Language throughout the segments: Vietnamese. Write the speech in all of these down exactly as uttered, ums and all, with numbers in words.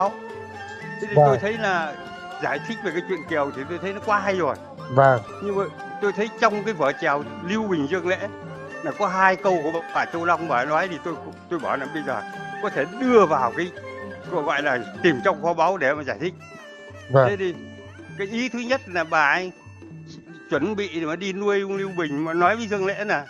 Thế thì tôi Vâng. thấy là giải thích về cái chuyện chèo thì tôi thấy nó quá hay rồi. Vâng. Nhưng mà tôi thấy trong cái vở chèo Lưu Bình Dương Lễ là có hai câu của bà Châu Long bà ấy nói thì tôi tôi bảo là bây giờ có thể đưa vào cái gọi là tìm trong kho báu để mà giải thích. Vâng. Thế thì cái ý thứ nhất là bà ấy chuẩn bị để mà đi nuôi ông Lưu Bình mà nói với Dương Lễ là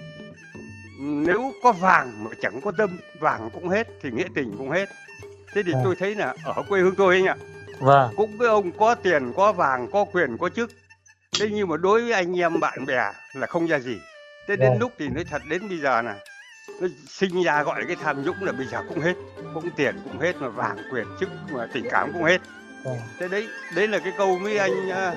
nếu có vàng mà chẳng có tâm, vàng cũng hết thì nghĩa tình cũng hết. Thế thì Vâng. tôi thấy là ở quê hương tôi anh ạ, Vâng. cũng với ông có tiền, có vàng, có quyền, có chức. Thế nhưng mà đối với anh em bạn bè là không ra gì. Thế đến Vâng. lúc thì nói thật đến bây giờ là nó sinh ra gọi là cái tham nhũng là bây giờ cũng hết, cũng tiền cũng hết mà vàng quyền chức mà tình cảm cũng hết. Vâng. Thế đấy, đấy là cái câu với anh uh,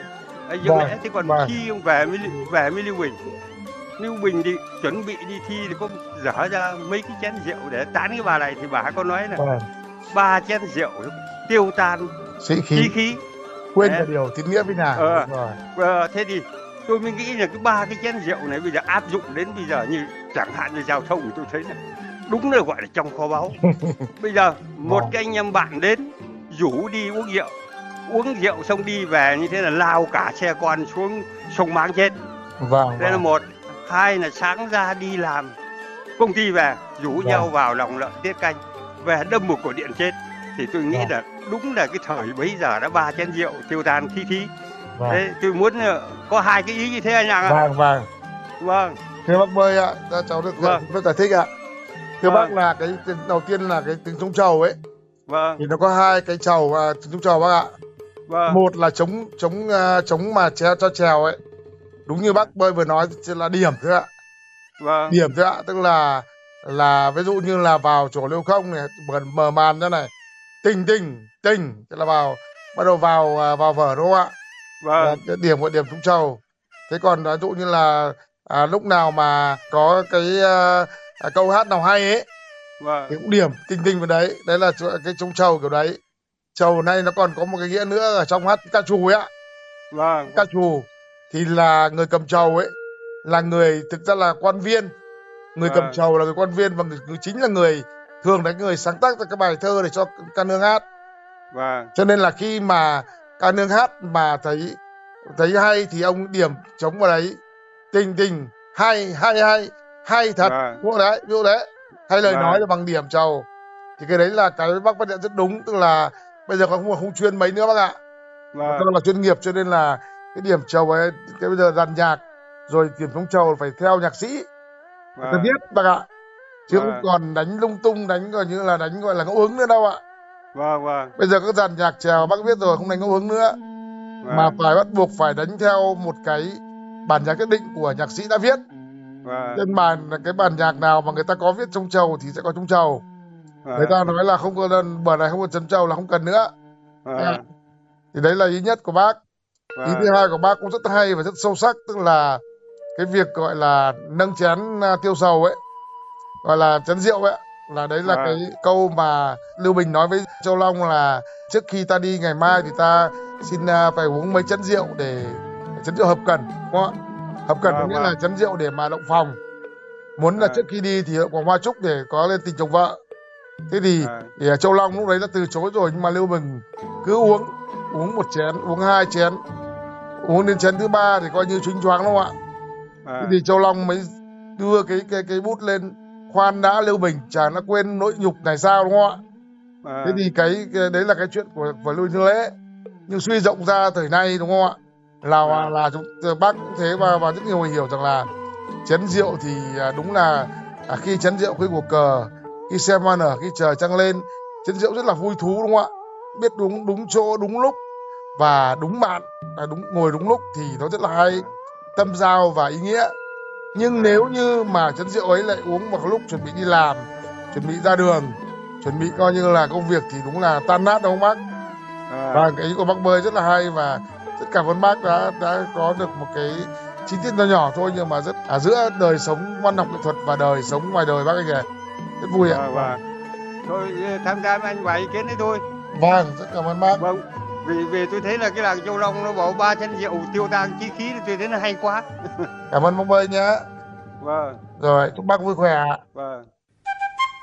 anh Dương Vâng. Lễ. Thế còn Vâng. khi ông về với về với Lưu Bình, Lưu Bình thì chuẩn bị đi thi thì có dở ra mấy cái chén rượu để tán cái bà này thì bà có nói là Vâng. ba chén rượu tiêu tan Sĩ khí. khí khí. Quên Đấy. cả điều tín nghĩa với nàng. Ờ. Đúng rồi. Ờ, thế thì tôi mới nghĩ là cái ba cái chén rượu này bây giờ áp dụng đến bây giờ như chẳng hạn như giao thông thì tôi thấy là đúng là gọi là trong kho báu. Bây giờ một Vâng. cái anh em bạn đến rủ đi uống rượu, uống rượu xong đi về như thế là lao cả xe con xuống sông Máng chết. Vâng. Đây là Vâng. một. Hai là sáng ra đi làm công ty về rủ Vâng. nhau vào lòng lợn tiết canh về đâm một cổ điện chết. Thì tôi nghĩ Vâng. là đúng là cái thời bấy giờ đã ba chén rượu tiêu tan khí khí. Vâng. Thế tôi muốn uh, có hai cái ý như thế anh ạ. Vâng. Vâng. Vâng. Thưa bác Bơi ạ, à, cháu được Vâng. rất giải thích ạ. Thưa Vâng. bác là cái đầu tiên là cái tiếng trống trầu ấy Vâng. thì nó có hai cái trầu và tiếng trống trầu bác ạ. Vâng. Một là trống trống uh, trống mà treo cho trèo ấy, đúng như bác Bơi vừa nói là điểm thôi ạ. Vâng. Điểm thôi ạ, tức là là ví dụ như là vào chỗ Liêu Không này mở, mở màn ra này tình tình tình tức là vào bắt đầu vào vào vở đúng không ạ? Vâng. Là cái điểm của điểm trống trầu. Thế còn ví dụ như là à, lúc nào mà có cái à, à, câu hát nào hay ấy Vâng. thì cũng điểm tinh tinh vào đấy. Đấy là cái trống trầu kiểu đấy. Trầu này nó còn có một cái nghĩa nữa ở trong hát ca trù ấy ạ. Vâng. Ca trù thì là người cầm trầu ấy là người thực ra là quan viên. Người Vâng. cầm trầu là người quan viên và người, người chính là người thường là người sáng tác ra cái bài thơ để cho ca nương hát. Vâng. Cho nên là khi mà ca nương hát mà thấy thấy hay thì ông điểm trống vào đấy tình tình hay hay hay hay thật. Vâng. Đúng đấy, ví dụ đấy. Hay lời Vâng. nói là bằng điểm trầu. Thì cái đấy là cái bác phát hiện rất đúng, tức là bây giờ không không chuyên mấy nữa bác ạ. Vâng. Tôi là chuyên nghiệp cho nên là cái điểm trầu ấy cái bây giờ dàn nhạc rồi điểm trống trầu phải theo nhạc sĩ. Vâng. Tôi biết bác ạ. Chứ Vâng. không còn đánh lung tung, đánh gọi như là đánh gọi là ngẫu hứng nữa đâu ạ. Vâng. Vâng. Bây giờ các dàn nhạc chèo bác biết rồi, không đánh ngẫu hứng nữa. Vâng. Mà phải bắt buộc phải đánh theo một cái bản nhạc nhất định của nhạc sĩ đã viết. Vâng. Trên bản cái bản nhạc nào mà người ta có viết trống trầu thì sẽ có trống trầu. Vâng. Người ta nói là không có bờ này không có trống trầu là không cần nữa. Vâng. Thì đấy là ý nhất của bác. Vâng. Ý thứ hai của bác cũng rất hay và rất sâu sắc, tức là cái việc gọi là nâng chén tiêu sầu ấy, gọi là chén rượu ấy, là đấy là Vâng. cái câu mà Lưu Bình nói với Châu Long là trước khi ta đi ngày mai thì ta xin phải uống mấy chén rượu để chén rượu hợp cần, đúng không ạ? Hợp cần có Vâng. nghĩa Vâng. là chén rượu để mà động phòng, muốn là Vâng. trước khi đi thì quả hoa trúc để có lên tình chồng vợ. Thế thì, Vâng. thì Châu Long lúc đấy đã từ chối rồi, nhưng mà Lưu Bình cứ uống uống một chén, uống hai chén, uống đến chén thứ ba thì coi như chuynh choáng đúng không ạ? Vâng. Thế thì Châu Long mới đưa cái cái cái bút lên, khoan đã Lưu Bình, chàng đã quên nỗi nhục này sao đúng không ạ? Vâng. Thế thì cái, cái đấy là cái chuyện của của Lưu Dương Lễ, nhưng suy rộng ra thời nay đúng không ạ? Là Vâng. là chúng bác cũng thế và và rất nhiều người hiểu rằng là chén rượu thì đúng là à, khi chén rượu khi của cờ, khi xem hoa nở, khi trời trăng lên, chén rượu rất là vui thú đúng không ạ? Biết đúng đúng chỗ đúng lúc và đúng bạn, à, đúng ngồi đúng lúc thì nó rất là hay, tâm giao và ý nghĩa. Nhưng nếu như mà chén rượu ấy lại uống vào lúc chuẩn bị đi làm, chuẩn bị ra đường, chuẩn bị coi như là công việc thì đúng là tan nát đúng không bác? Vâng. Và cái ý của bác Bơi rất là hay và rất cảm ơn bác đã đã có được một cái chi tiết nhỏ nhỏ thôi nhưng mà rất à, giữa đời sống văn học nghệ thuật và đời sống ngoài đời bác ấy kìa, rất vui ạ. Vâng. Vâng. Thôi tham gia với anh vài ý kiến đấy thôi. Vâng, rất cảm ơn bác. Vâng. Vì vì tôi thấy là cái làng Châu Long nó bảo ba chén rượu tiêu tan chí khí thì tôi thấy nó hay quá. Cảm ơn bác Bơi nhé. Vâng. Rồi, chúc bác vui khỏe ạ. Vâng.